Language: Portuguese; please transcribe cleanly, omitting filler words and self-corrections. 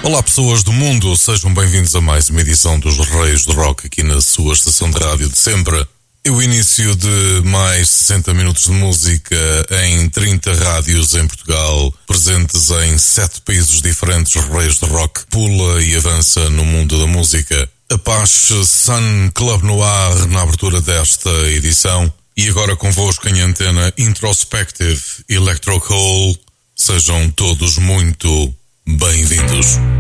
Olá pessoas do mundo, sejam bem-vindos a mais uma edição dos Reis do Rock aqui na sua estação de rádio de sempre. É o início de mais 60 minutos de música em 30 rádios em Portugal, presentes em 7 países diferentes. Reis do Rock pula e avança no mundo da música. Apache Sun Club Noir na abertura desta edição e agora convosco em antena Introspective Electro Hole. Sejam todos muito bem-vindos.